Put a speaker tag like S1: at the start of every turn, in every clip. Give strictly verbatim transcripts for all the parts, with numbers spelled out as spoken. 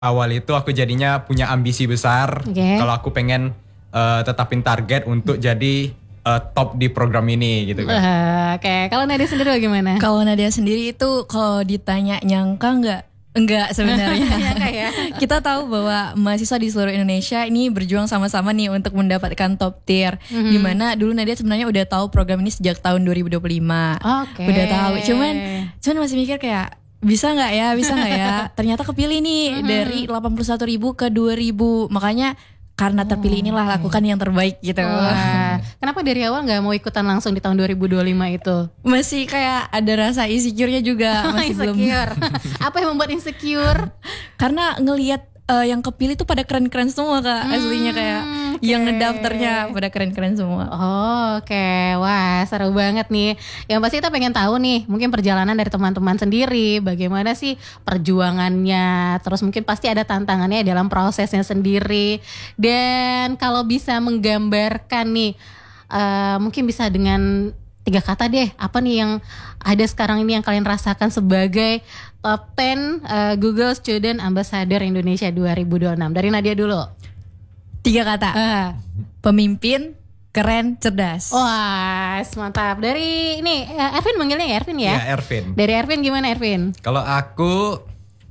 S1: awal itu aku jadinya punya ambisi besar.
S2: Okay.
S1: Kalau aku pengen uh, tetapin target untuk jadi uh, top di program ini gitu kan.
S2: Uh, Oke, okay. Kalau Nadia sendiri bagaimana?
S3: Kalau Nadia sendiri itu kalau ditanya nyangka nggak? Enggak sebenarnya.
S2: ya.
S3: Kita tahu bahwa mahasiswa di seluruh Indonesia ini berjuang sama-sama nih untuk mendapatkan top tier. Mm-hmm. Dimana dulu Nadia sebenarnya udah tahu program ini sejak tahun dua ribu dua puluh lima.
S2: Oke. Okay.
S3: Udah tahu. Cuman, cuman masih mikir kayak bisa nggak ya, bisa nggak ya? Ternyata kepilih nih mm-hmm. dari delapan puluh satu ribu ke dua ribu. Makanya karena terpilih inilah lakukan yang terbaik gitu.
S2: Wah. Kenapa dari awal gak mau ikutan langsung di tahun dua ribu dua puluh lima itu?
S3: Masih kayak ada rasa insecure-nya juga. Masih
S2: insecure.
S3: belum.
S2: Apa yang membuat insecure?
S3: Karena ngelihat uh, yang kepilih tuh pada keren-keren semua kak. Hmm, aslinya kayak okay. Yang ngedaftarnya pada keren-keren semua.
S2: Oh oke, okay. Wah seru banget nih. Yang pasti kita pengen tahu nih, mungkin perjalanan dari teman-teman sendiri, bagaimana sih perjuangannya. Terus mungkin pasti ada tantangannya dalam prosesnya sendiri. Dan kalau bisa menggambarkan nih, uh, mungkin bisa dengan tiga kata deh, apa nih yang ada sekarang ini yang kalian rasakan sebagai top sepuluh uh, Google Student Ambassador Indonesia dua ribu dua puluh enam. Dari Nadia dulu.
S3: Tiga kata. Uh. Pemimpin, keren, cerdas.
S2: Wah, mantap. Dari ini uh, Ervin manggilnya ya Ervin ya?
S1: Ya Ervin.
S2: Dari Ervin gimana Ervin?
S1: Kalau aku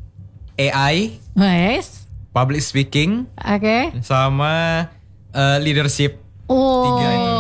S1: A I,
S2: yes.
S1: public speaking,
S2: oke, okay.
S1: sama uh, leadership.
S2: Oh.
S1: Tiga itu.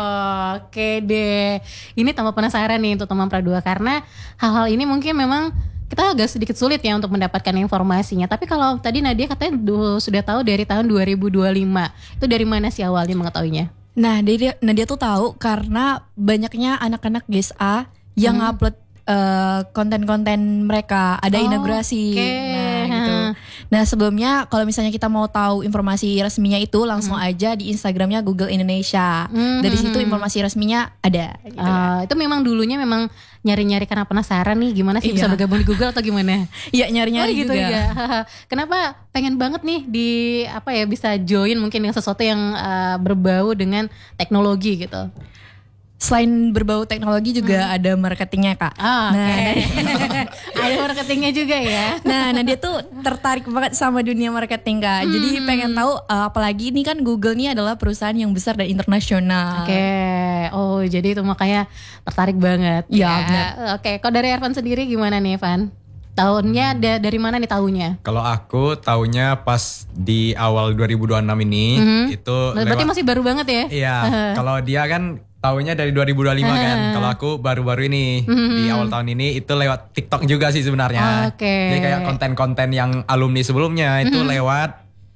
S2: Oke deh, ini tambah penasaran nih untuk teman Pradua karena hal-hal ini mungkin memang kita agak sedikit sulit ya untuk mendapatkan informasinya. Tapi kalau tadi Nadia katanya sudah tahu dari tahun dua ribu dua puluh lima, itu dari mana sih awalnya mengetahuinya?
S3: Nah, Nadia, Nadia tuh tahu karena banyaknya anak-anak G S A yang hmm. upload uh, konten-konten mereka, ada oh, inaugurasi.
S2: Okay.
S3: Nah, gitu. Nah, sebelumnya kalau misalnya kita mau tahu informasi resminya itu langsung hmm. aja di Instagramnya Google Indonesia. Hmm. Dari situ informasi resminya ada. Gitu
S2: uh,
S3: kan.
S2: Itu memang dulunya memang nyari-nyari karena penasaran nih gimana sih iya. bisa bergabung di Google atau gimana?
S3: Iya nyari-nyari oh, gitu
S2: juga. Ya. Kenapa pengen banget nih di apa ya bisa join mungkin dengan sesuatu yang uh, berbau dengan teknologi gitu?
S3: Selain berbau teknologi juga hmm. ada marketingnya kak.
S2: Oh,
S3: nah,
S2: okay. Ada marketingnya juga ya.
S3: Nah, nah dia tuh tertarik banget sama dunia marketing kak. Hmm. Jadi pengen tahu uh, apalagi ini kan Google ini adalah perusahaan yang besar dan internasional.
S2: Oke, okay. Oh jadi itu makanya tertarik banget.
S3: Ya,
S2: ya.
S3: benar.
S2: Oke, okay. Kalau dari Ervan sendiri gimana nih Evan? Tahunnya da- dari mana nih tahunnya?
S1: Kalau aku tahunnya pas di awal dua ribu dua puluh enam ini mm-hmm. itu
S2: berarti lewat, masih baru banget ya?
S1: Iya, kalau dia kan tahunnya dari dua ribu dua puluh lima kan. Kalau aku baru-baru ini mm-hmm. di awal tahun ini itu lewat TikTok juga sih sebenarnya.
S2: Oke. Okay.
S1: Jadi kayak konten-konten yang alumni sebelumnya itu mm-hmm. lewat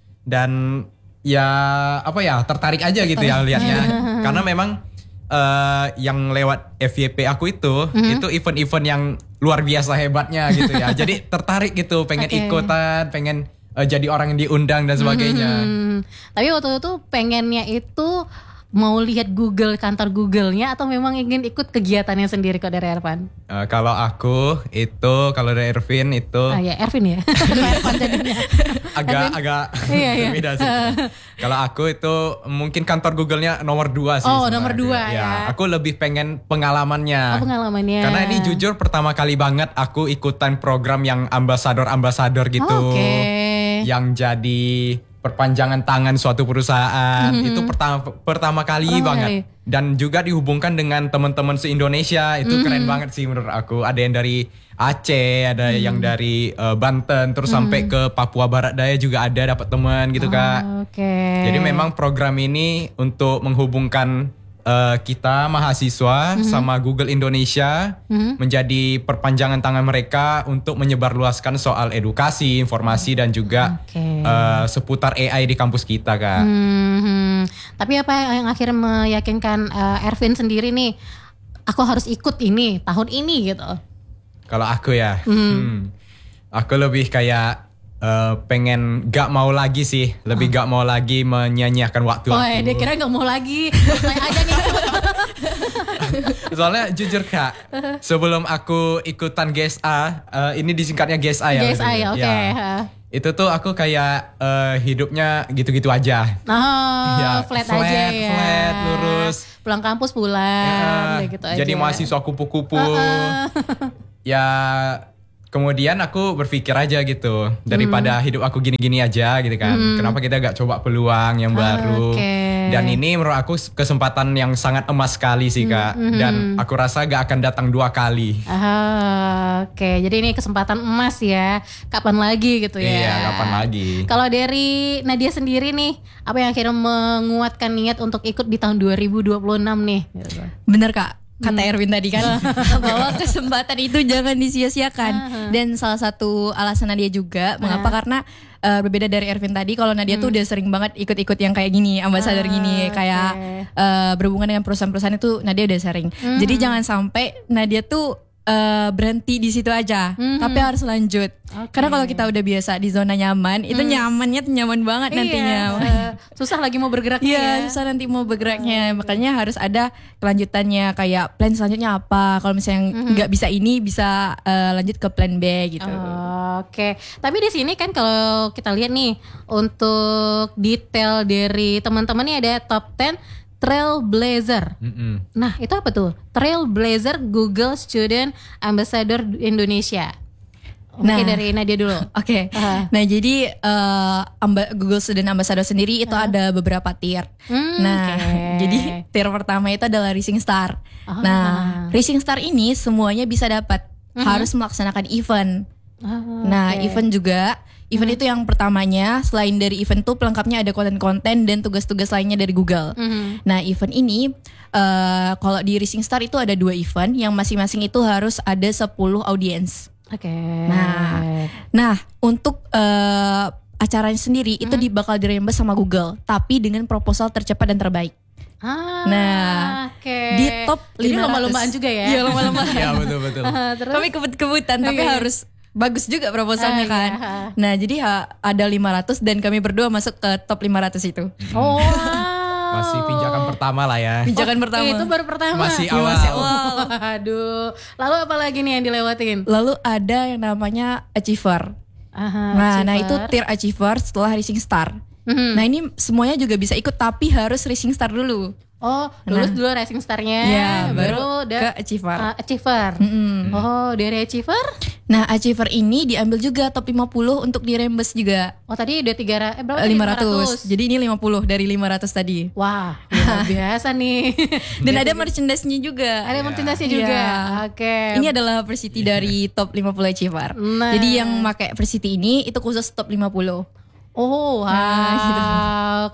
S1: dan ya apa ya tertarik aja gitu ya lihatnya. Karena memang uh, yang lewat F Y P aku itu mm-hmm. itu event-event yang luar biasa hebatnya gitu ya. Jadi tertarik gitu, pengen okay. ikutan, pengen uh, jadi orang yang diundang dan sebagainya.
S2: Mm-hmm. Tapi waktu itu pengennya itu mau lihat Google, kantor Google-nya atau memang ingin ikut kegiatannya sendiri kok dari Ervan?
S1: Uh, kalau aku itu, kalau dari Ervin itu
S2: ah ya Ervin ya? Ervan jadinya
S1: agak, agak
S2: iya, iya.
S1: berbeda sih. Kalau aku itu mungkin kantor Google-nya nomor dua sih.
S2: Oh nomor dua ya.
S1: ya Aku lebih pengen pengalamannya.
S2: Oh pengalamannya.
S1: Karena ini jujur pertama kali banget aku ikutan program yang ambasador-ambasador gitu.
S2: Oh, oke. Okay.
S1: Yang jadi perpanjangan tangan suatu perusahaan mm-hmm. itu pertama pertama kali pertama banget kali. Dan juga dihubungkan dengan teman-teman se-Indonesia itu mm-hmm. keren banget sih menurut aku. Ada yang dari Aceh, ada mm-hmm. yang dari uh, Banten, terus mm-hmm. sampai ke Papua Barat Daya juga ada dapat teman gitu oh, kak.
S2: Okay.
S1: Jadi memang program ini untuk menghubungkan Uh, kita mahasiswa mm-hmm. sama Google Indonesia mm-hmm. menjadi perpanjangan tangan mereka untuk menyebarluaskan soal edukasi, informasi dan juga okay. uh, seputar A I di kampus kita kak.
S2: Mm-hmm. Tapi apa yang akhirnya meyakinkan uh, Ervin sendiri nih, aku harus ikut ini tahun ini gitu?
S1: Kalau aku ya, mm-hmm. hmm, aku lebih kayak Uh, pengen gak mau lagi sih, lebih oh. gak mau lagi menyanyiakan waktu
S2: oh,
S1: aku.
S2: Oh, dia kira gak mau lagi. Saya aja nih.
S1: Soalnya jujur kak, sebelum aku ikutan G S A, uh, ini disingkatnya G S A ya.
S2: G S A ya, oke. Okay.
S1: Ya. Itu tuh aku kayak uh, hidupnya gitu-gitu aja.
S2: Oh, ya, flat, flat aja ya.
S1: Flat, lurus.
S2: Pulang kampus pulang,
S1: ya,
S2: gitu aja.
S1: Jadi mahasiswa kupu-kupu. Uh-uh. Ya. kemudian aku berpikir aja gitu, daripada hidup aku gini-gini aja gitu kan. Kenapa kita gak coba peluang yang baru?
S2: Oke.
S1: Dan ini menurut aku kesempatan yang sangat emas sekali sih Kak. Dan aku rasa gak akan datang dua kali.
S2: Ah, Oke, jadi ini kesempatan emas ya. Kapan lagi gitu ya?
S1: Iya, kapan lagi?
S2: Kalau dari Nadia sendiri nih, apa yang akhirnya menguatkan niat untuk ikut di tahun dua ribu dua puluh enam nih?
S3: Bener Kak, kata Erwin tadi kan bahwa kesempatan itu jangan disia-siakan. Dan salah satu alasan Nadia juga mengapa karena uh, berbeda dari Erwin tadi, kalau Nadia tuh udah sering banget ikut-ikut yang kayak gini, ambasador
S2: Ah,
S3: gini, kayak
S2: oke.
S3: uh, berhubungan dengan perusahaan-perusahaan itu Nadia udah sering. Jadi jangan sampai Nadia tuh uh, berhenti di situ aja, tapi harus lanjut. Karena kalau kita udah biasa di zona nyaman, itu nyamannya tuh nyaman banget nantinya.
S2: Iya, eh, susah lagi mau bergeraknya
S3: Iya,
S2: ya.
S3: susah nanti mau bergeraknya. Makanya harus ada kelanjutannya, kayak plan selanjutnya apa. Kalau misalnya nggak bisa ini, bisa uh, lanjut ke plan B gitu.
S2: Oh, Oke, tapi di sini kan kalau kita lihat nih untuk detail dari teman-teman nih ada top sepuluh Trailblazer.
S1: Mm-mm.
S2: Nah, itu apa tuh? Trailblazer Google Student Ambassador Indonesia. Mungkin
S3: Nah.
S2: dari Nadia dulu.
S3: Oke,
S2: Aha.
S3: nah jadi uh, amba- Google Student Ambassador sendiri itu ada beberapa tier.
S2: Hmm,
S3: nah,
S2: oke.
S3: jadi tier pertama itu adalah Rising Star.
S2: Oh.
S3: Nah, Rising Star ini semuanya bisa dapat, harus melaksanakan event.
S2: Oh,
S3: Nah,
S2: oke.
S3: event juga, event itu yang pertamanya, selain dari event tuh pelengkapnya ada konten-konten dan tugas-tugas lainnya dari Google.
S2: Mhm.
S3: Nah, event ini uh, kalau di Rising Star itu ada dua event yang masing-masing itu harus ada sepuluh audiens.
S2: Oke.
S3: Nah, nah untuk uh, acaranya sendiri itu di bakal dirembes sama Google, tapi dengan proposal tercepat dan terbaik.
S2: Ah,
S3: Nah,
S2: oke.
S3: di top
S2: Jadi
S3: lima ratus.
S2: lomba-lombaan juga ya.
S3: Iya, lomba-lombaan.
S1: Iya betul-betul.
S2: Ah, terus
S3: Kami kebut-kebutan tapi
S2: Iya, iya.
S3: harus bagus juga proposalnya
S2: Ah,
S3: kan.
S2: iya.
S3: Nah, jadi ha- ada lima ratus dan kami berdua masuk ke top lima ratus itu.
S2: Oh, wow.
S1: Masih pinjakan pertama lah ya.
S3: Pijakan pertama.
S2: Itu baru pertama.
S1: Masih
S3: Iya,
S1: awal.
S3: masih awal.
S2: Aduh. Lalu apa lagi nih yang dilewatin?
S3: Lalu ada yang namanya Achiever.
S2: Aha,
S3: Nah, nah itu
S2: Achiever.
S3: tier Achiever setelah Rising Star.
S2: Mhm.
S3: Nah, ini semuanya juga bisa ikut tapi harus Rising Star dulu.
S2: Oh, lulus dulu Rising Star-nya,
S3: Iya,
S2: baru
S3: baru
S2: udah
S3: ke Achiever.
S2: ah, Achiever.
S3: Mm-mm.
S2: Oh, dari Achiever?
S3: Nah, Achiever ini diambil juga top lima puluh untuk dirembes juga.
S2: Oh, tadi udah tiga ra- eh, berapa? tadi?
S3: lima ratus. Jadi ini lima puluh dari lima ratus tadi.
S2: Wah, luar biasa nih.
S3: Dan ada merchandise-nya juga.
S2: Ada merchandise
S3: Iya.
S2: juga. Oke.
S3: Ini adalah Persiti dari top lima puluh Achiever.
S2: Nah.
S3: Jadi yang pakai Persiti ini itu khusus top lima puluh.
S2: Oh, wow,
S3: Nah,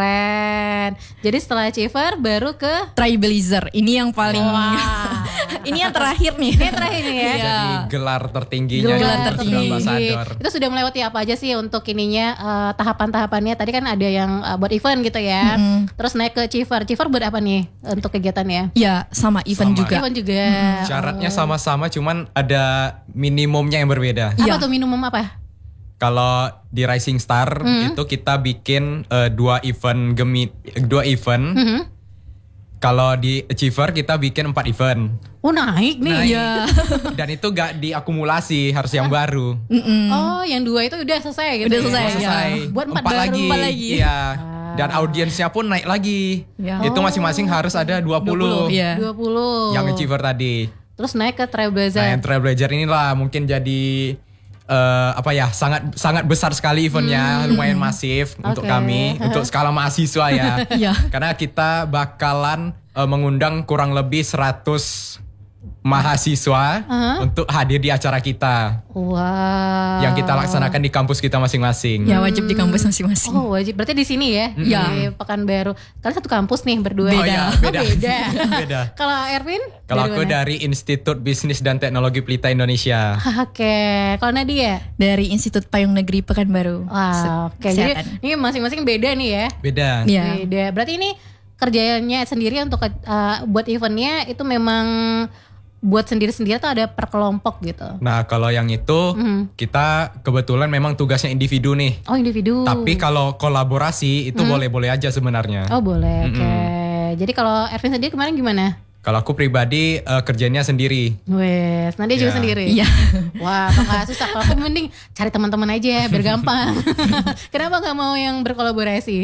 S2: keren. Jadi setelah Achiever baru ke
S3: Trailblazer. Ini yang paling
S2: Wah.
S3: ini yang terakhir nih.
S2: Ini yang terakhir nih ya.
S3: Iya.
S1: Jadi gelar tertingginya
S3: Gelar
S1: di
S3: tertinggi.
S1: Ambassador.
S2: Itu sudah melewati apa aja sih untuk ininya eh, tahapan-tahapannya? Tadi kan ada yang eh, buat event gitu ya. Terus naik ke Achiever. Achiever buat apa nih untuk kegiatannya?
S3: Ya, sama event
S1: Sama.
S3: juga.
S2: Event juga.
S1: Syaratnya sama-sama, cuman ada minimumnya yang berbeda.
S2: Apa
S3: Iya.
S2: tuh minimum apa?
S1: Kalau di Rising Star itu kita bikin eh, dua event gemi, dua event.
S2: Mhm.
S1: Kalau di Achiever kita bikin empat event.
S2: Oh, naik nih.
S1: Naik.
S3: Iya.
S1: Dan itu gak diakumulasi, harus yang baru.
S2: Oh, yang dua itu udah selesai gitu.
S3: Udah
S2: ya?
S3: selesai.
S1: Mau selesai.
S2: Iya. Buat empat baru.
S1: lagi.
S3: Empat lagi.
S1: Iya. Dan audiensnya pun naik lagi.
S3: Ya.
S1: Itu masing-masing harus ada dua puluh.
S3: Iya.
S2: dua puluh.
S1: Yang Achiever tadi.
S2: Terus naik ke
S1: Nah,
S2: Trailblazer.
S1: yang Trailblazer inilah mungkin jadi eh, apa ya, sangat sangat besar sekali eventnya, lumayan masif untuk
S2: Oke.
S1: kami, untuk skala mahasiswa ya.
S3: Iya.
S1: Karena kita bakalan eh, mengundang kurang lebih seratus mahasiswa untuk hadir di acara kita
S2: Wow.
S1: yang kita laksanakan di kampus kita masing-masing.
S3: Ya, wajib di kampus masing-masing.
S2: Oh, wajib. Berarti di sini ya, di Pekanbaru. Kalian satu kampus nih berdua.
S1: Oh iya,
S2: Oh,
S1: beda.
S2: beda.
S1: Beda.
S2: Kalau Erwin?
S1: Kalau
S2: dari
S1: aku
S2: mana?
S1: dari Institut Bisnis dan Teknologi Pelita Indonesia.
S2: Oke. Kalau Nadia?
S3: Dari Institut Payung Negeri Pekanbaru.
S2: Wah, oke. Jadi
S3: Kesehatan.
S2: ini masing-masing beda nih ya.
S1: Beda.
S3: Iya.
S2: Beda. Berarti ini kerjanya sendiri untuk uh, buat eventnya itu memang buat sendiri-sendiri atau ada per kelompok gitu?
S1: Nah, kalau yang itu
S2: Mhm.
S1: kita kebetulan memang tugasnya individu nih.
S2: Oh, individu.
S1: Tapi kalau kolaborasi itu boleh-boleh aja sebenarnya.
S2: Oh, boleh. Oke. Jadi kalau Erwin sendiri kemarin gimana?
S1: Kalau aku pribadi eh, kerjanya sendiri.
S2: Wes, Nadia juga
S1: Ya.
S2: sendiri.
S3: Iya.
S2: Wah, apakah susah? Kalau aku mending cari teman-teman aja biar gampang. Kenapa nggak mau yang berkolaborasi?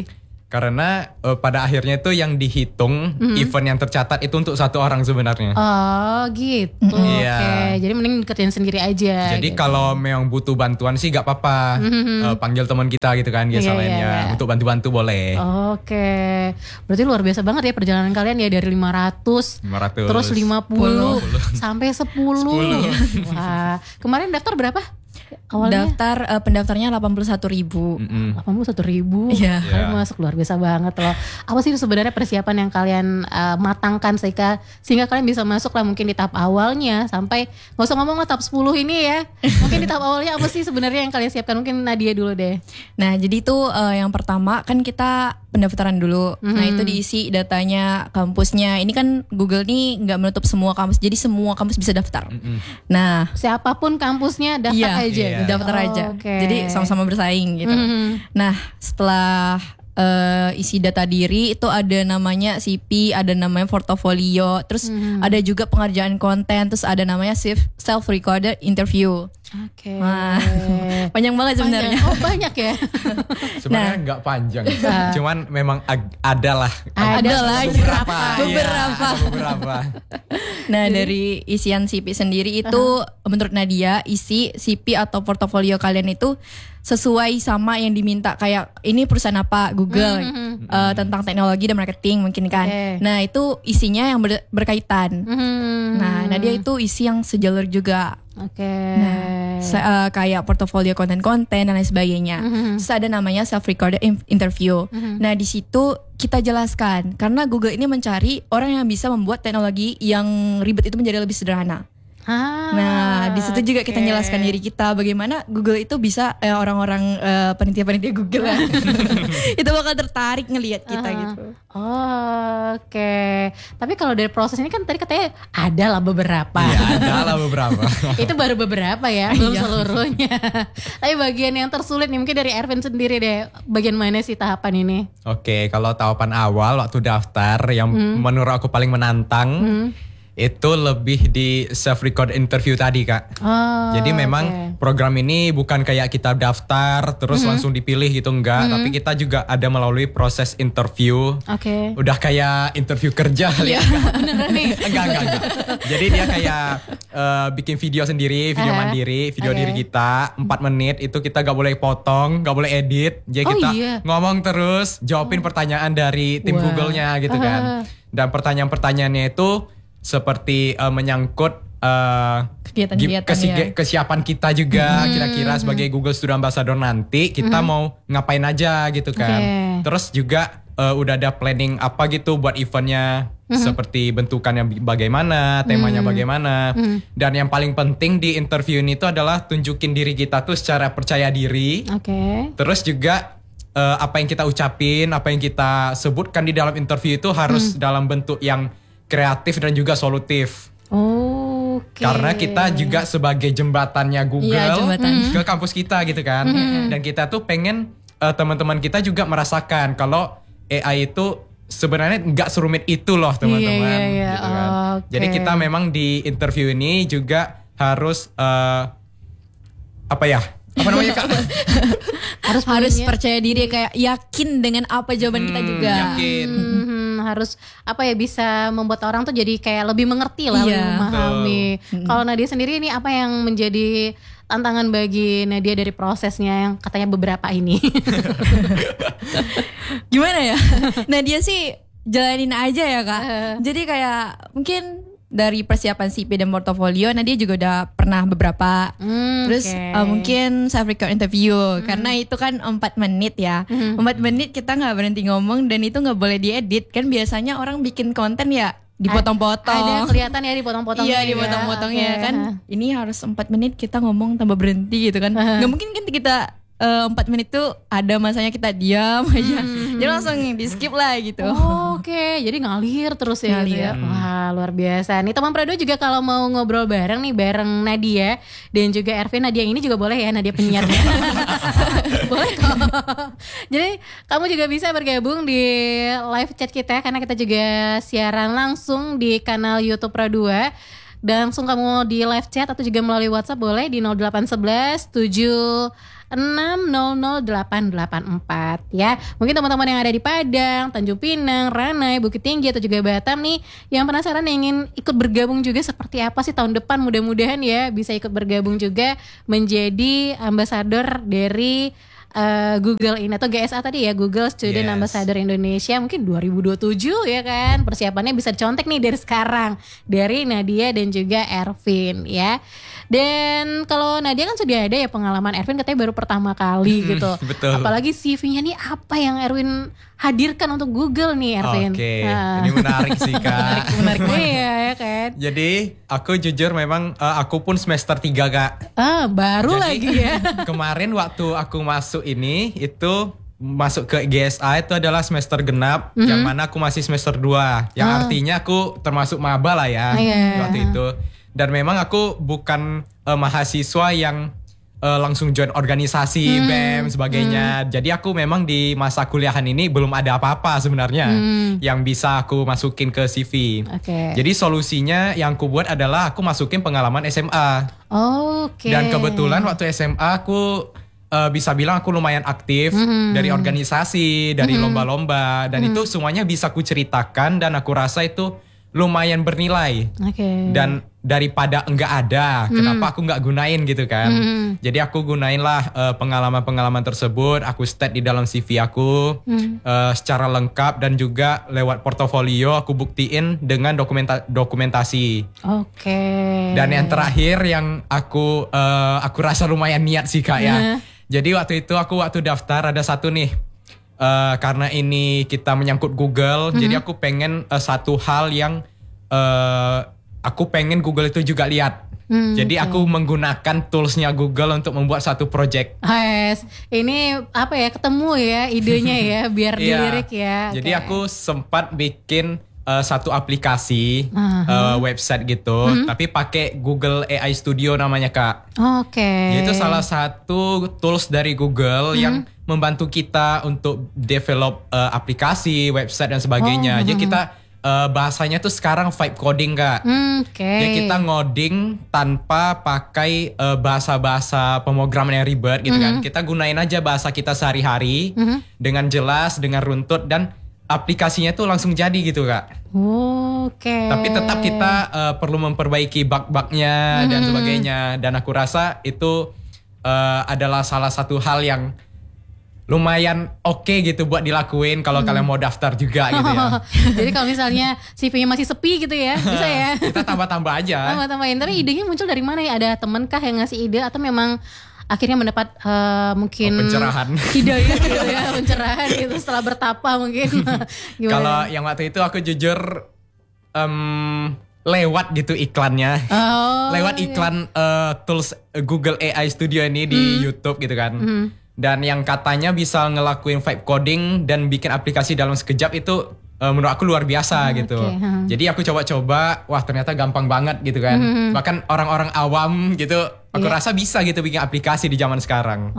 S1: Karena uh, pada akhirnya itu yang dihitung mm-hmm. event yang tercatat itu untuk satu orang sebenarnya.
S2: Oh gitu.
S1: Mm-hmm.
S2: Oke. Okay. Jadi mending kerjain sendiri aja.
S1: Jadi
S2: gitu.
S1: kalau memang butuh bantuan sih gak apa-apa. Mm-hmm. Uh, panggil teman kita gitu kan biasa yeah, lainnya. Yeah, yeah. Untuk bantu-bantu boleh.
S2: Oke. Okay. Berarti luar biasa banget ya perjalanan kalian ya dari lima ratus.
S1: lima ratus.
S2: Terus lima puluh. sampai sepuluh.
S1: sepuluh.
S2: Wah. Kemarin daftar berapa? Awalnya?
S3: Daftar uh, pendaftarnya delapan puluh satu ribu.
S1: Mm-mm.
S2: delapan puluh satu ribu.
S3: Iya.
S2: Kalian
S1: Yeah.
S2: masuk luar biasa banget loh. Apa sih sebenarnya persiapan yang kalian uh, matangkan sehingga sehingga kalian bisa masuk lah mungkin di tahap awalnya sampai nggak usah ngomong lah tahap sepuluh ini ya. Mungkin di tahap awalnya apa sih sebenarnya yang kalian siapkan? Mungkin Nadia dulu deh.
S3: Nah, jadi itu uh, yang pertama kan kita pendaftaran dulu. Mm-hmm. Nah, itu diisi datanya kampusnya. Ini kan Google nih nggak menutup semua kampus. Jadi semua kampus bisa daftar.
S1: Mm-hmm.
S3: Nah,
S2: siapapun kampusnya daftar
S3: iya,
S2: aja.
S1: Iya.
S3: daftar
S2: Oh,
S3: aja.
S2: okay.
S3: Jadi sama-sama bersaing gitu.
S2: Mm-hmm.
S3: Nah, setelah uh, isi data diri itu ada namanya C P, ada namanya portofolio, terus
S2: mm-hmm.
S3: ada juga pengerjaan konten, terus ada namanya self recorded interview.
S2: Oke. Okay.
S3: Wah, panjang banget sebenarnya.
S2: Oh banyak ya.
S1: Sebenarnya
S3: Nah.
S1: nggak panjang, cuman memang ag- ada lah.
S2: Ada
S3: lah
S2: beberapa.
S1: Iya,
S3: Beberapa.
S1: ada beberapa.
S3: Nah, dari isian C P sendiri itu uh-huh. menurut Nadia, isi C P atau portofolio kalian itu sesuai sama yang diminta. Kayak ini perusahaan apa, Google,
S2: mm-hmm.
S3: uh, tentang teknologi dan marketing mungkin kan.
S2: Okay.
S3: Nah, itu isinya yang ber- berkaitan.
S2: Mm-hmm.
S3: Nah, Nadia itu isi yang sejalur juga.
S2: Oke. Okay.
S3: Nah, se- uh, kayak portofolio konten-konten dan lain sebagainya.
S2: Mm-hmm.
S3: Terus ada namanya self recorded interview.
S2: Mm-hmm.
S3: Nah, di situ kita jelaskan karena Google ini mencari orang yang bisa membuat teknologi yang ribet itu menjadi lebih sederhana.
S2: Ah,
S3: Nah, di situ juga kita
S2: okay.
S3: jelaskan diri kita bagaimana Google itu bisa eh, orang-orang eh, penitia-penitia Google lah. itu bakal tertarik ngelihat kita
S2: Uh-huh.
S3: gitu.
S2: Oh, oke. Okay. Tapi kalau dari proses ini kan tadi katanya ada lah beberapa.
S1: Iya, ada lah beberapa.
S2: Itu baru beberapa ya, belum seluruhnya. Tapi bagian yang tersulit nih mungkin dari Ervin sendiri deh. Bagian mana sih tahapan ini?
S1: Oke, kalau tahapan awal waktu daftar yang
S2: Hmm.
S1: menurut aku paling menantang
S2: Hmm.
S1: itu lebih di self record interview tadi, Kak.
S2: Oh,
S1: Jadi memang
S2: okay.
S1: program ini bukan kayak kita daftar terus
S2: Mm-hmm.
S1: langsung dipilih gitu, enggak,
S2: Mm-hmm.
S1: tapi kita juga ada melalui proses interview.
S2: Oke.
S1: Udah kayak interview kerja kali ya.
S2: Beneran nih.
S1: enggak, enggak, enggak. Jadi dia kayak uh, bikin video sendiri, video
S2: Uh-huh.
S1: mandiri, video
S2: Oke.
S1: diri kita empat menit itu kita gak boleh potong, gak boleh edit. Jadi
S2: Oh,
S1: kita
S2: iya.
S1: ngomong terus, jawabin pertanyaan dari tim
S2: Wah.
S1: Google-nya gitu kan. Dan pertanyaan-pertanyaannya itu seperti uh, menyangkut uh,
S3: Kegiatan-kegiatan
S1: kesi-
S3: ya.
S1: kesiapan kita juga
S2: Hmm.
S1: kira-kira sebagai Google Student Ambassador nanti kita mau ngapain aja gitu kan.
S2: Oke.
S1: Terus juga uh, udah ada planning apa gitu buat eventnya, seperti bentukannya bi- bagaimana, temanya bagaimana. Dan yang paling penting di interview ini tuh adalah tunjukin diri kita tuh secara percaya diri.
S2: Oke.
S1: Terus juga uh, apa yang kita ucapin, apa yang kita sebutkan di dalam interview itu harus dalam bentuk yang kreatif dan juga solutif.
S2: Oke.
S1: Karena kita juga sebagai jembatannya Google
S3: Iya, jembatan.
S1: ke kampus kita gitu kan. Dan kita tuh pengen uh, teman-teman kita juga merasakan kalau A I itu sebenarnya nggak serumit itu loh teman-teman.
S2: Iya, iya,
S1: gitu kan.
S2: oke.
S1: Jadi kita memang di interview ini juga harus uh, apa ya? Apa namanya Kak?
S2: Harus
S3: Harus
S2: punya-
S3: percaya diri kayak yakin dengan apa jawaban kita juga.
S1: Yakin.
S2: Hmm, harus apa ya bisa membuat orang tuh jadi kayak lebih mengerti lah,
S3: Iya.
S2: lebih memahami. Kalau Nadia sendiri ini apa yang menjadi tantangan bagi Nadia dari prosesnya yang katanya beberapa ini?
S3: Gimana ya? Nah, dia sih jalanin aja ya, Kak. Jadi kayak mungkin dari persiapan C P dan portofolio, Nadia juga udah pernah beberapa.
S2: Hmm,
S3: Terus
S2: oke.
S3: uh, mungkin self record interview karena itu kan empat menit ya. empat menit kita nggak berhenti ngomong dan itu nggak boleh diedit. Kan biasanya orang bikin konten ya dipotong-potong.
S2: Ada kelihatan ya dipotong-potong.
S3: Iya
S2: gitu ya.
S3: dipotong-potongnya
S2: Oke.
S3: kan. Ini harus empat menit kita ngomong tanpa berhenti gitu kan. Nggak mungkin kan kita eh, empat menit tuh ada masanya kita diam aja. Jadi langsung di skip lah gitu.
S2: Oh, Oke, jadi ngalir terus ya, gitu ya.
S3: Ngalir.
S2: Wah luar biasa. Nih teman Prado juga kalau mau ngobrol bareng nih bareng Nadia dan juga Ervin, Nadia ini juga boleh ya, Nadia penyiarnya. Boleh kok. Jadi kamu juga bisa bergabung di live chat kita karena kita juga siaran langsung di kanal YouTube Pro dua. Dan langsung kamu di live chat atau juga melalui WhatsApp boleh di nol delapan satu satu tujuh enam nol nol delapan delapan empat ya. Mungkin teman-teman yang ada di Padang, Tanjung Pinang, Ranai, Bukit Tinggi atau juga Batam nih yang penasaran ingin ikut bergabung juga seperti apa sih tahun depan, mudah-mudahan ya bisa ikut bergabung juga menjadi ambasador dari Uh, Google ini atau G S A tadi ya, Google Student
S1: Yes.
S2: Ambassador Indonesia mungkin dua ribu dua puluh tujuh ya kan. Persiapannya bisa dicontek nih dari sekarang dari Nadia dan juga Ervin ya. Dan kalau Nadia kan sudah ada ya pengalaman, Ervin katanya baru pertama kali gitu.
S1: Betul.
S2: Apalagi C V-nya nih apa yang Erwin hadirkan untuk Google nih Ervin.
S1: Oke,
S2: Nah.
S1: ini menarik sih Kak.
S2: Menarik iya ya kan.
S1: Jadi aku jujur memang uh, aku pun semester tiga Kak.
S2: Ah baru
S1: Jadi,
S2: lagi ya.
S1: Kemarin waktu aku masuk ini itu masuk ke G S A itu adalah semester genap,
S2: Mhm.
S1: yang mana aku masih semester dua, yang
S2: Ah.
S1: artinya aku termasuk maba lah ya
S2: Ah, iya.
S1: waktu itu. Dan memang aku bukan uh, mahasiswa yang uh, langsung join organisasi,
S2: Hmm.
S1: B E M sebagainya. Jadi aku memang di masa kuliahan ini belum ada apa-apa sebenarnya
S2: Hmm.
S1: yang bisa aku masukin ke C V.
S2: Oke.
S1: Jadi solusinya yang aku buat adalah aku masukin pengalaman S M A.
S2: Oke.
S1: Dan kebetulan waktu S M A aku uh, bisa bilang aku lumayan aktif
S2: Mhm.
S1: dari organisasi, dari lomba-lomba, dan itu semuanya bisa aku ceritakan dan aku rasa itu lumayan bernilai.
S2: Oke.
S1: Dan daripada enggak ada, kenapa aku enggak gunain gitu kan?
S2: Mhm.
S1: Jadi aku gunain lah uh, pengalaman-pengalaman tersebut, aku state di dalam C V aku
S2: Mhm.
S1: uh, secara lengkap dan juga lewat portofolio aku buktiin dengan dokumenta- dokumentasi.
S2: Oke.
S1: Dan yang terakhir yang aku uh, aku rasa lumayan niat sih Kak ya.
S2: Iya.
S1: Jadi waktu itu aku waktu daftar ada satu nih. Uh, karena ini kita menyangkut Google,
S2: Mhm.
S1: jadi aku pengen uh, satu hal yang uh, aku pengen Google itu juga lihat.
S2: Hmm,
S1: Jadi
S2: oke.
S1: aku menggunakan toolsnya Google untuk membuat satu project.
S2: Yes. Ini apa ya, ketemu ya idenya ya biar
S1: Iya.
S2: dilirik ya.
S1: Jadi
S2: Oke.
S1: aku sempat bikin uh, satu aplikasi
S2: Aha.
S1: uh, website gitu,
S2: Mhm.
S1: tapi pakai Google A I Studio namanya Kak.
S2: Oke.
S1: Itu salah satu tools dari Google yang membantu kita untuk develop uh, aplikasi, website dan sebagainya.
S2: Oh,
S1: Jadi kita uh, bahasanya tuh sekarang vibe coding Kak.
S2: Hmm, Oke.
S1: Ya kita ngoding tanpa pakai uh, bahasa-bahasa pemrograman yang ribet gitu kan. Kita gunain aja bahasa kita sehari-hari
S2: Mhm.
S1: dengan jelas, dengan runtut dan aplikasinya tuh langsung jadi gitu Kak.
S2: Oke.
S1: Tapi tetap kita uh, perlu memperbaiki bug-bugnya dan sebagainya. Dan aku rasa itu uh, adalah salah satu hal yang lumayan oke gitu buat dilakuin kalau kalian mau daftar juga gitu ya.
S2: Jadi kalau misalnya C V-nya masih sepi gitu ya, bisa ya.
S1: Kita tambah-tambah aja.
S2: Tambah-tambahin. Tapi idenya muncul dari mana ya? Ada temen kah yang ngasih ide atau memang akhirnya mendapat eh, mungkin
S1: Oh, pencerahan.
S2: hidayah gitu ya, pencerahan gitu setelah bertapa mungkin. Gimana?
S1: Kalau yang waktu itu aku jujur em, lewat gitu iklannya.
S2: Oh,
S1: lewat iklan eh, tools Google A I Studio ini di YouTube gitu kan. Dan yang katanya bisa ngelakuin vibe coding dan bikin aplikasi dalam sekejap itu eh, menurut aku luar biasa gitu.
S2: oke, hmm.
S1: Jadi aku coba-coba, wah ternyata gampang banget gitu kan. Bahkan orang-orang awam gitu, aku
S2: Iya.
S1: rasa bisa gitu bikin aplikasi di zaman sekarang.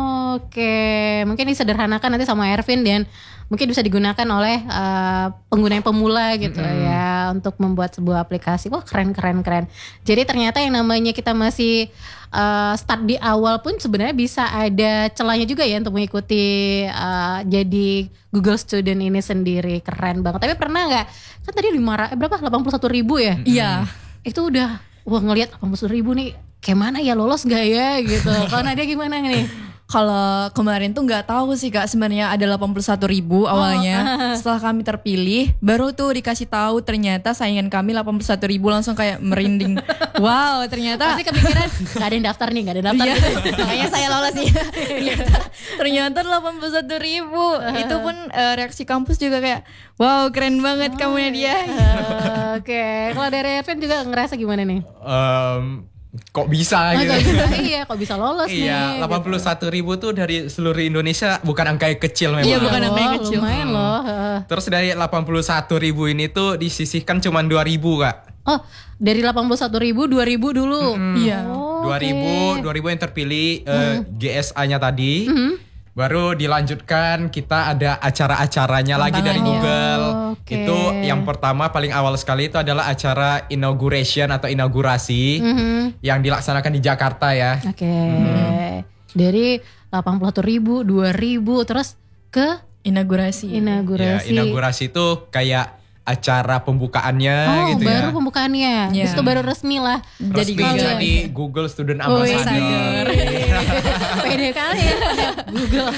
S2: Oke, mungkin disederhanakan nanti sama Ervin dan mungkin bisa digunakan oleh eh, pengguna yang pemula gitu ya untuk membuat sebuah aplikasi. Wah keren keren keren. Jadi ternyata yang namanya kita masih eh, start di awal pun sebenarnya bisa ada celahnya juga ya untuk mengikuti eh, jadi Google Student ini sendiri. Keren banget. Tapi pernah nggak? Kan tadi lima ra- eh, berapa? delapan puluh satu ribu ya?
S3: Iya.
S2: Itu udah wah ngelihat delapan puluh satu ribu nih. Kayak mana ya, lolos gak ya gitu. Kalau Nadia gimana nih?
S3: Kalau kemarin tuh nggak tahu sih Kak, sebenarnya ada delapan puluh satu ribu awalnya. Setelah kami terpilih, baru tuh dikasih tahu ternyata saingan kami delapan puluh satu ribu, langsung kayak merinding. Wow, ternyata
S2: Pasti kepikiran gak ada yang daftar nih, gak ada yang daftar
S3: Iya,
S2: gitu.
S3: makanya saya lolos nih. ternyata, ternyata delapan puluh satu ribu. Itu pun eh, reaksi kampus juga kayak, wow keren banget kamu Nadia.
S2: Eh, Oke, kalau dari Ervin juga ngerasa gimana nih?
S1: Em, kok bisa
S2: Oh,
S1: gitu.
S2: kok bisa, iya, kok bisa lolos nih?
S1: Iya, delapan puluh satu ribu tuh dari seluruh Indonesia bukan angka yang kecil memang.
S3: Iya, bukan angka yang
S2: Loh,
S3: kecil.
S2: Lumayan loh. heeh.
S1: Terus dari delapan puluh satu ribu ini tuh disisihkan cuma dua ribu Kak.
S2: Oh, dari delapan puluh satu ribu, dua ribu dulu.
S3: Iya.
S2: Oh,
S1: dua ribu, dua ribu yang terpilih eh, G S A-nya tadi.
S2: Mhm.
S1: Baru dilanjutkan kita ada acara-acaranya lagi dari
S3: Tantangannya.
S1: Google.
S2: Oke.
S1: Itu yang pertama paling awal sekali itu adalah acara inauguration atau inaugurasi
S2: Mhm.
S1: yang dilaksanakan di Jakarta ya.
S2: Oke. Dari delapan puluh satu ribu, dua ribu, terus ke
S3: Inaugurasi.
S1: Ya,
S2: inaugurasi.
S1: inaugurasi itu kayak acara pembukaannya
S2: Oh,
S1: gitu
S2: baru
S1: ya.
S2: pembukaannya.
S3: Ya.
S2: Itu baru resmi lah.
S3: Jadi
S1: Resmi
S3: Google.
S1: jadi Google Student
S2: Oh,
S1: Ambassador.
S2: Pede kali ya punya Google.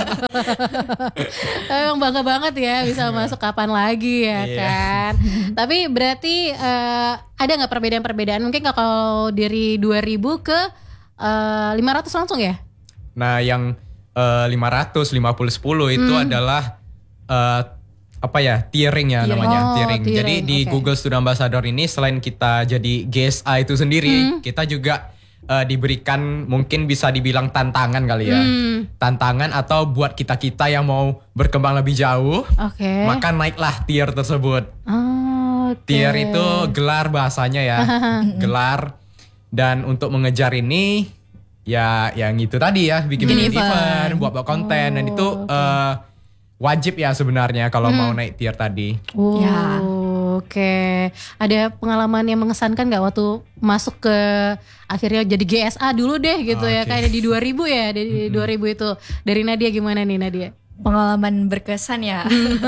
S2: Emang bangga banget ya bisa masuk kapan lagi ya
S1: Iya.
S2: kan. Tapi berarti eh, ada nggak perbedaan-perbedaan? Mungkin nggak kalau dari dua ribu ke eh, lima ratus langsung ya?
S1: Nah, yang eh, lima ratus, lima puluh, sepuluh itu
S2: Hmm.
S1: adalah eh, apa ya, tiering ya
S3: Tiering.
S1: namanya,
S2: Oh,
S1: tiering.
S2: tiering,
S1: Jadi di
S2: oke.
S1: Google Student Ambassador ini selain kita jadi G S A itu sendiri, kita juga eh, diberikan mungkin bisa dibilang tantangan kali ya.
S2: Hmm.
S1: Tantangan atau buat kita-kita yang mau berkembang lebih jauh,
S2: Oke.
S1: maka naiklah tier tersebut.
S2: Oh, oke.
S1: Tier itu gelar bahasanya ya, gelar. Dan untuk mengejar ini ya yang itu tadi ya, bikin,
S3: Bikin
S1: bikin event,
S3: event.
S1: buat-buat konten, dan
S2: Oh,
S1: itu
S2: oke.
S1: eh, wajib ya sebenarnya kalau mau naik tier tadi.
S2: Oh,
S3: Ya.
S2: Oke. Ada pengalaman yang mengesankan nggak waktu masuk ke akhirnya jadi G S A dulu deh gitu ya,
S1: Oke.
S2: kayak di dua ribu ya, di dua ribu itu. Dari Nadia gimana nih Nadia?
S3: Pengalaman berkesan ya.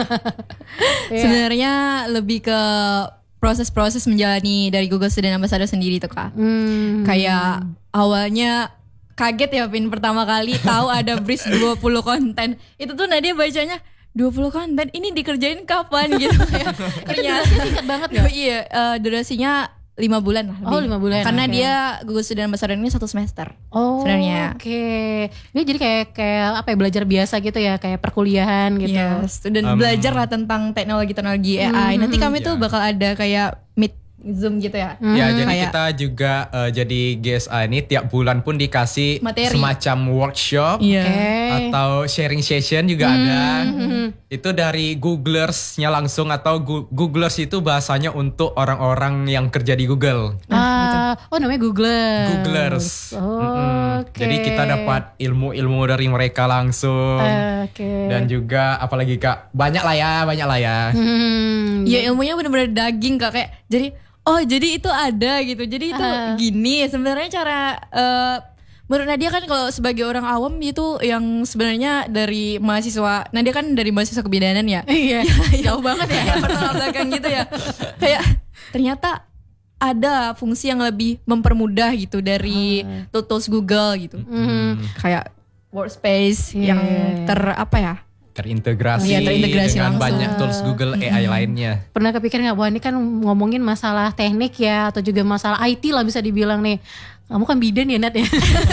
S2: Iya.
S3: Sebenarnya lebih ke proses-proses menjalani dari Google Student Ambassador sendiri tuh Kak.
S2: Hmm.
S3: Kayak awalnya kaget ya Pin pertama kali tahu ada brief dua puluh konten. Itu tuh Nadia bacanya dua puluh konten ini dikerjain kapan gitu ya. Ternyata
S2: singkat banget ya?
S3: Iya, eh, durasinya lima bulan lah.
S2: Oh,
S3: lebih.
S2: lima bulan,
S3: Karena
S2: oke.
S3: dia Google Student Ambassador ini satu semester.
S2: Oh,
S3: sebenarnya.
S2: Oke. Ini jadi kayak kayak apa ya, belajar biasa gitu ya, kayak perkuliahan gitu.
S3: Yes, dan
S1: Um,
S3: belajar lah tentang teknologi-teknologi A I. Nanti kami tuh
S1: Ya.
S3: bakal ada kayak meet Zoom gitu ya.
S1: Ya, jadi
S3: Kayak-
S1: kita juga eh, jadi G S A ini tiap bulan pun dikasih
S3: Materi.
S1: semacam workshop
S3: Iya.
S2: Oke.
S1: atau sharing session juga ada. Itu dari Googlers-nya langsung, atau Gu- Googlers itu bahasanya untuk orang-orang yang kerja di Google.
S2: Ah, oh namanya Googlers.
S1: Googlers.
S2: Oh,
S1: Mm-mm.
S2: oke.
S1: Jadi kita dapat ilmu-ilmu dari mereka langsung.
S2: Oke.
S1: Dan juga apalagi Kak, banyak lah ya, banyak lah ya.
S2: Hmm.
S3: Ya ilmunya bener-bener daging Kak, kayak jadi oh jadi itu ada gitu. Jadi itu
S2: Ah.
S3: gini sebenarnya cara eh, menurut Nadia kan kalau sebagai orang awam itu yang sebenarnya dari mahasiswa, Nadia kan dari mahasiswa kebidanan ya.
S2: Iya. Jauh banget ya.
S3: Kayak pertolongan belakang gitu ya. Kayak ternyata ada fungsi yang lebih mempermudah gitu dari tools Google gitu.
S2: Hmm.
S3: Kayak workspace
S2: Iya,
S3: yang
S2: iya, iya.
S3: ter apa ya?
S1: Terintegrasi,
S3: Iya, terintegrasi
S1: dengan
S3: langsung.
S1: banyak tools Google A I lainnya.
S2: Pernah kepikiran nggak, wah ini kan ngomongin masalah teknik ya, atau juga masalah I T lah bisa dibilang nih. Kamu kan bidan ya Nat ya.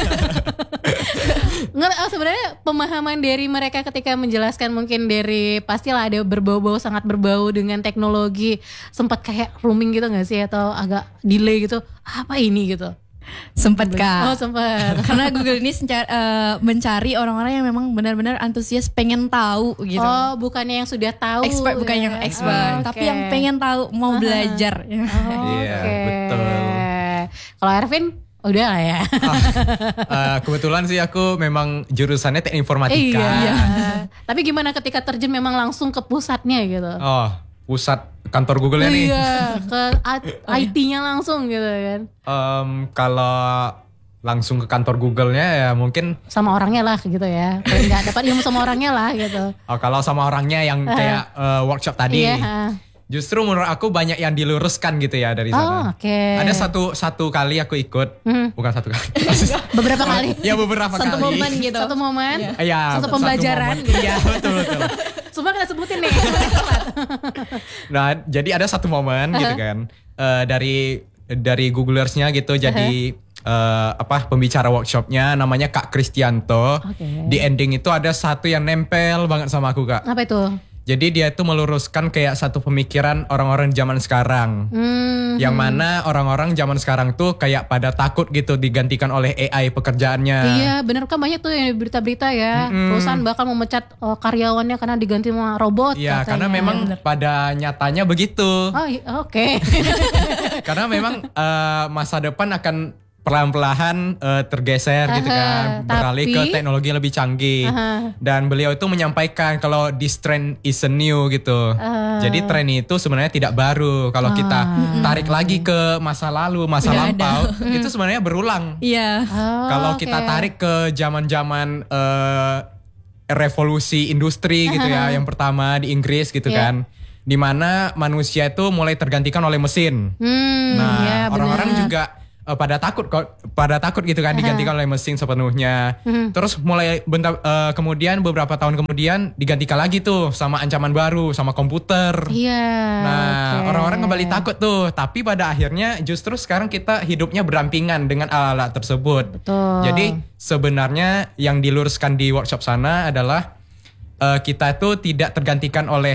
S2: Nggak, oh, sebenarnya pemahaman dari mereka ketika menjelaskan mungkin dari pastilah ada berbau-bau, sangat berbau dengan teknologi, sempat kayak rooming gitu nggak sih, atau agak delay gitu, apa ini gitu?
S3: Sempet Kak.
S2: Oh sempat.
S3: Karena Google ini senca- eh, mencari orang-orang yang memang benar-benar antusias pengen tahu gitu.
S2: Oh bukannya yang sudah tahu.
S3: Expert bukan
S2: ya?
S3: yang expert,
S2: Oh,
S3: tapi
S2: oke.
S3: yang pengen tahu, mau belajar.
S2: Oh,
S1: Iya,
S2: oke.
S1: betul.
S2: Kalau Ervin udah lah ya.
S1: Eh, kebetulan sih aku memang jurusannya teknik informatika.
S2: Iya. Tapi gimana ketika terjun memang langsung ke pusatnya gitu?
S1: Oh, pusat kantor Google-nya nih.
S2: Iya, ke I T-nya langsung gitu kan.
S1: Em, kalau langsung ke kantor Google-nya ya mungkin,
S2: Sama orangnya lah gitu ya. Kalau nggak dapat ilmu sama orangnya lah gitu.
S1: oh, kalau sama orangnya yang kayak eh, workshop tadi.
S2: Iya.
S1: Justru menurut aku banyak yang diluruskan gitu ya dari
S2: Oh,
S1: sana.
S2: oke.
S1: Ada satu satu kali aku ikut,
S2: Hmm.
S1: bukan satu kali.
S2: Beberapa kali.
S1: ya beberapa
S3: Satu
S1: kali.
S3: momen gitu.
S2: Satu momen.
S1: Iya,
S2: Satu pembelajaran.
S1: momen. Iya, betul betul.
S2: Semua kita sebutin nih.
S1: Nah, jadi ada satu momen gitu kan, eh, dari dari Googlers-nya gitu, jadi eh, apa pembicara workshopnya namanya Kak Kristianto.
S2: Oke.
S1: Di ending itu ada satu yang nempel banget sama aku Kak.
S2: Apa itu?
S1: Jadi dia itu meluruskan kayak satu pemikiran orang-orang zaman sekarang.
S2: Hmm.
S1: Yang mana orang-orang zaman sekarang tuh kayak pada takut gitu digantikan oleh A I pekerjaannya.
S2: Iya bener kan, banyak tuh yang di berita-berita ya. Perusahaan bakal memecat uh, karyawannya karena diganti sama robot.
S1: Iya,
S2: katanya.
S1: karena memang pada nyatanya begitu.
S2: Oh i- oke.
S1: Karena memang eh, masa depan akan perlahan-lahan uh, tergeser gitu kan,
S2: Aha,
S1: beralih ke
S2: tapi-
S1: teknologi yang lebih canggih.
S2: Aha.
S1: Dan beliau itu menyampaikan kalau this trend is a new gitu.
S2: Ah.
S1: Jadi tren itu sebenarnya tidak baru. Kalau kita tarik lagi ke masa lalu, masa
S3: Udah
S1: lampau, itu sebenarnya berulang.
S3: Iya.
S2: Oh,
S1: Kalau
S2: oke.
S1: kita tarik ke zaman-zaman eh, revolusi industri gitu ya, yang pertama di Inggris gitu
S2: Iya.
S1: kan, di mana manusia itu mulai tergantikan oleh mesin.
S2: Hmm,
S1: Nah,
S2: ya,
S1: orang-orang
S2: benar.
S1: juga eh, pada takut kok, pada takut gitu kan digantikan oleh mesin sepenuhnya. Terus mulai bentar, eh, kemudian beberapa tahun kemudian digantikan lagi tuh sama ancaman baru, sama komputer.
S2: Iya.
S1: Nah,
S2: oke.
S1: orang-orang kembali takut tuh, tapi pada akhirnya justru sekarang kita hidupnya berampingan dengan alat-alat tersebut.
S2: Betul.
S1: Jadi sebenarnya yang diluruskan di workshop sana adalah eh, kita itu tidak tergantikan oleh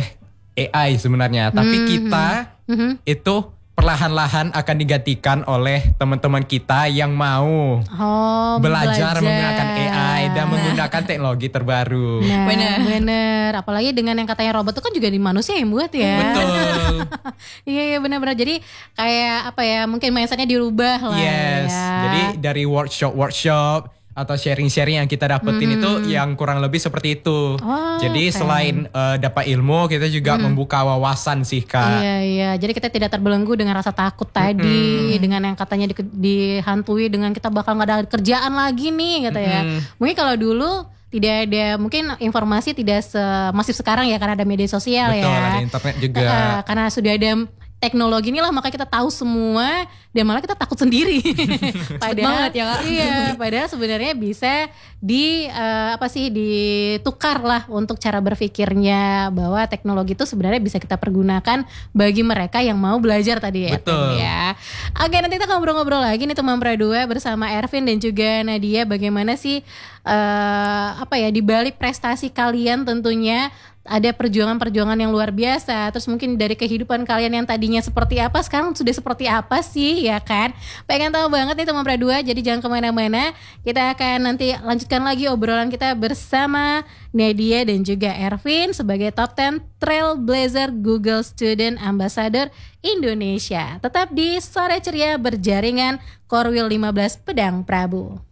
S1: A I sebenarnya, tapi kita
S2: Mhm.
S1: itu perlahan-lahan akan digantikan oleh teman-teman kita yang mau
S2: Oh,
S1: belajar,
S2: belajar
S1: menggunakan A I dan menggunakan teknologi terbaru.
S2: Nah,
S3: Bener.
S2: bener. Apalagi dengan yang katanya robot itu kan juga di manusia yang buat ya.
S1: Betul.
S2: Iya, iya benar-benar. Jadi kayak apa ya? Mungkin mindsetnya dirubah lah.
S1: Yes.
S2: ya.
S1: Jadi dari workshop-workshop atau sharing-sharing yang kita dapetin itu yang kurang lebih seperti itu.
S2: Oh,
S1: Jadi
S2: keren.
S1: selain eh, dapat ilmu, kita juga membuka wawasan sih Kak.
S2: Iya iya, jadi kita tidak terbelenggu dengan rasa takut tadi, dengan yang katanya di, dihantui dengan kita bakal nggak ada kerjaan lagi nih, gitu ya. Mungkin kalau dulu tidak ada, mungkin informasi tidak semasif sekarang ya karena ada media sosial
S1: Betul,
S2: ya.
S1: ada internet juga.
S2: Eh, karena sudah ada teknologi inilah maka kita tahu semua dan malah kita takut sendiri. padahal
S3: banget ya, Kak.
S2: iya, padahal sebenarnya bisa di eh, apa sih ditukar lah untuk cara berpikirnya bahwa teknologi itu sebenarnya bisa kita pergunakan bagi mereka yang mau belajar tadi ya.
S1: Betul.
S2: Ervin, ya. Oke, nanti kita ngobrol-ngobrol lagi nih teman Pradua bersama Ervin dan juga Nadia, bagaimana sih eh, apa ya di balik prestasi kalian tentunya ada perjuangan-perjuangan yang luar biasa. Terus mungkin dari kehidupan kalian yang tadinya seperti apa, sekarang sudah seperti apa sih, ya kan? Pengen tahu banget nih teman Pradua, jadi jangan kemana-mana. Kita akan nanti lanjutkan lagi obrolan kita bersama Nadia dan juga Ervin sebagai Top sepuluh Trailblazer Google Student Ambassador Indonesia. Tetap di Sore Ceria berjaringan Korwil lima belas Pedang Prabu.